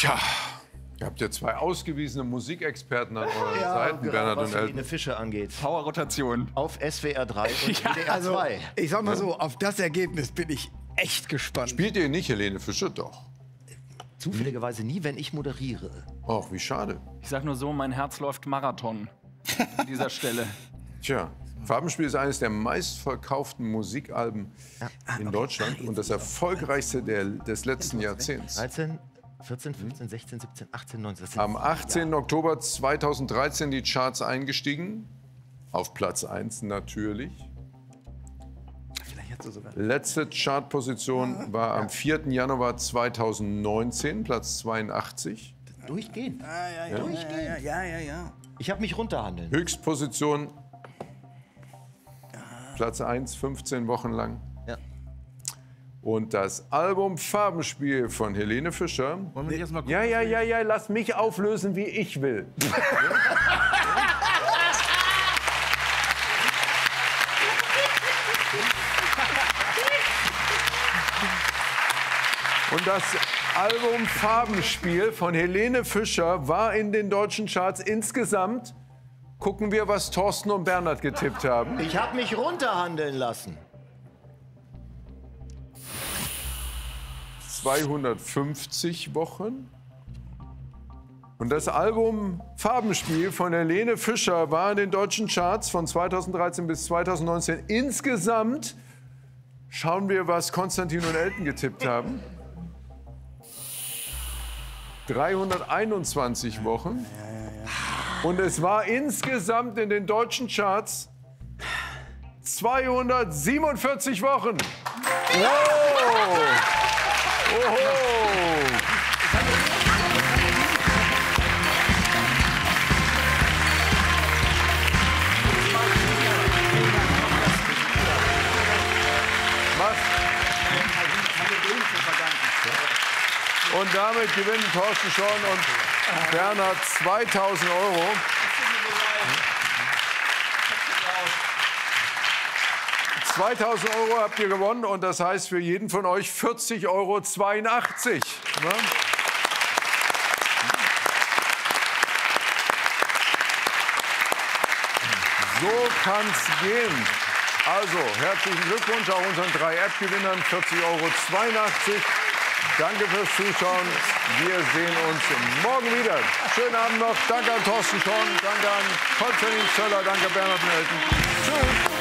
Tja, ihr habt ja zwei ausgewiesene Musikexperten an euren Seiten, Bernhard was und Elton. Helene Fischer angeht. Power-Rotation. Auf SWR 3 und WDR Also, 2. ich sag mal so, auf das Ergebnis bin ich echt gespannt. Spielt ihr nicht Helene Fischer? Doch. Zufälligerweise nie, wenn ich moderiere. Och, wie schade. Ich sag nur so, mein Herz läuft Marathon an dieser Stelle. Tja, Farbenspiel ist eines der meistverkauften Musikalben in Deutschland und das erfolgreichste des letzten Jahrzehnts. 13, 14, 15, 16, 17, 18, 19. Das sind Am 18. Oktober 2013 die Charts eingestiegen. Auf Platz 1 natürlich. Vielleicht hat sie sogar. Letzte Chartposition war am 4. Januar 2019, Platz 82. durchgehend. Ja. Ich habe mich runterhandeln. Höchstposition Platz 1, 15 Wochen lang. Ja. Und das Album Farbenspiel von Helene Fischer. Wollen wir jetzt mal gucken? Ja, lass mich auflösen, wie ich will. Und das Album Farbenspiel von Helene Fischer war in den deutschen Charts insgesamt. Gucken wir, was Thorsten und Bernhard getippt haben. Ich habe mich runterhandeln lassen. 250 Wochen. Und das Album Farbenspiel von Helene Fischer war in den deutschen Charts von 2013 bis 2019 insgesamt. Schauen wir, was Konstantin und Elton getippt haben. 321 Wochen. Und es war insgesamt in den deutschen Charts 247 Wochen. Wow! Oho! Und damit gewinnen Thorsten Schorn und Bernhard 2000 Euro. €2.000 habt ihr gewonnen und das heißt für jeden von euch 40,82 €. Ne? So kann's gehen. Also, herzlichen Glückwunsch auch unseren 3 App-Gewinnern, 40,82 €. Danke fürs Zuschauen. Wir sehen uns morgen wieder. Schönen Abend noch. Danke an Thorsten Schorn, danke an Konstantin Zöller, danke Bernhard und Elton. Tschüss.